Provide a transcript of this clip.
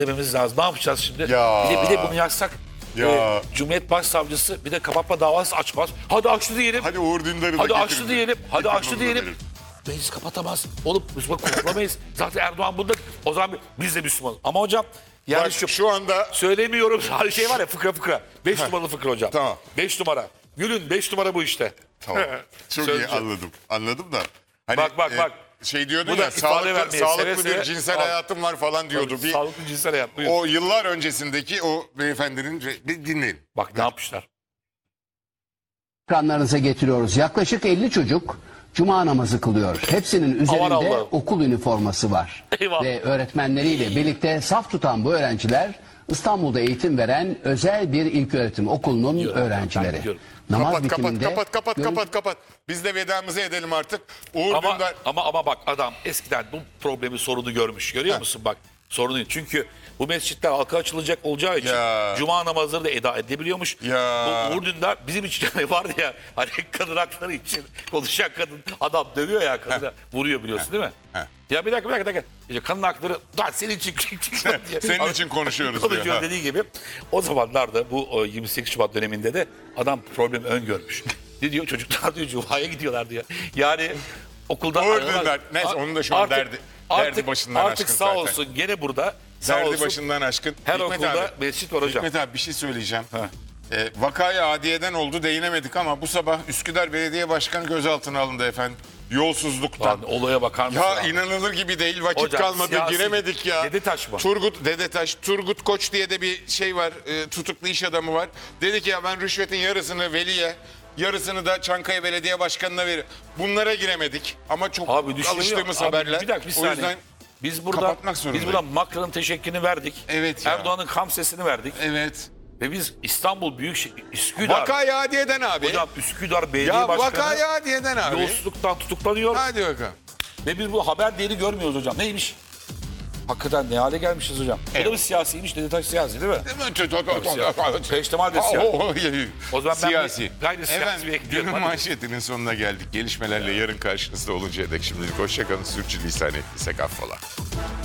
dememiz lazım. Ne yapacağız şimdi? Ya. Bir de bunu yazsak Ya. Cumhuriyet Başsavcısı bir de kapatma davası açmaz. Hadi açtı diyelim. Hadi Uğur Dündar'ı da Hadi getirin. açtı diyelim. Hadi Getirin açtı onu da diyelim. verin. Meclis kapatamaz. Oğlum Müslüman kurtulamayız. Zaten Erdoğan bunda. O zaman biz de Müslümanız. Ama hocam yani Bak, şu anda söylemiyorum. Her şey var ya fıkra. 5 numaralı fıkra hocam. Tamam. 5 numara. Gülün 5 numara bu işte. tamam. Çok iyi Söyleyeceğim. anladım. Anladım da. Hani, Bak. Şey diyordun Bu da ya ifade vermeye sağlıklı seve bir cinsel al. hayatım var falan diyordu. Bir, Sağlıklı cinsel hayat. Buyur. o yıllar öncesindeki o beyefendinin bir dinleyin. Bak ne yapmışlar. Ekranlarınıza getiriyoruz. Yaklaşık 50 çocuk cuma namazı kılıyor. Hepsinin üzerinde Allah'ım. okul üniforması var. Eyvallah. Ve öğretmenleriyle birlikte saf tutan bu öğrenciler İstanbul'da eğitim veren özel bir ilköğretim okulunun Biliyorum, ben öğrencileri. biliyorum. Namaz bitiminde Kapat. Biz de vedamızı edelim artık. Uğur Ama, Dündar. ama bak adam eskiden bu problemi sorunu görmüş. Görüyor musun bak sorunu. Çünkü bu mescitler halka açılacak olacağı için Ya. cuma namazları da eda edebiliyormuş. Ya. Bu Uğur Dündar bizim için hani vardı ya hani kadın hakları için konuşan kadın adam dövüyor ya kadına vuruyor biliyorsun değil mi? Ya bir dakika. İşte kadın hakları lan senin için diye. Senin için konuşuyoruz diyor. Konuşuyor Ha. dediği gibi. O zamanlarda bu 28 Şubat döneminde de adam problem öngörmüş. Ne diyor çocuklar diyor cumaya gidiyorlar diyor. Yani okulda Uğur Dündar. Neyse onun da şu an derdi başından artık aşkın sağ zaten. olsun gene burada. Sağ Derdi olsun. başından aşkın. Her Hikmet okulda abi, mescit var hocam. Hikmet abi bir şey söyleyeceğim. Ha. Vakayı adiyeden oldu değinemedik ama bu sabah Üsküdar Belediye Başkanı gözaltına alındı efendim. Yolsuzluktan. Lan olaya bakar mısın? Ya abi? inanılır gibi değil. Vakit Hocam, kalmadı. siyasi- Giremedik ya. Dedetaş mı? Dedetaş. Turgut Koç diye de bir şey var. Tutuklu iş adamı var. Dedi ki ya ben rüşvetin yarısını Veli'ye, yarısını da Çankaya Belediye Başkanı'na verir. Bunlara giremedik. Ama çok Abi düşünüyor. alıştığımız Abi, haberler. Bir dakika bir O saniye. yüzden Biz burada kapatmak zorundayım. Macron'ın teşekkürünü verdik. Evet ya. Erdoğan'ın kamsesini verdik. evet. Ve biz İstanbul Büyükşehir Üsküdar. Vakayı adiyeden abi. Hocam Üsküdar Belediye Ya Başkanı vakayı adiyeden abi. yolsuzluktan tutuklanıyor. Hadi bakalım. Ve biz bu haber değeri görmüyoruz hocam. Neymiş? Hakikaten ne hale gelmişiz hocam. O da bir siyasiymiş. Dedetaş siyasi değil mi? Peştemal de siyasi. O zaman ben Siyasi. gayri siyasi Efendim bekliyorum. günün Hadi. manşetinin sonuna geldik. Gelişmelerle yarın karşınızda oluncaya dek şimdilik hoşçakalın. Sürçülisan ettiysek affola.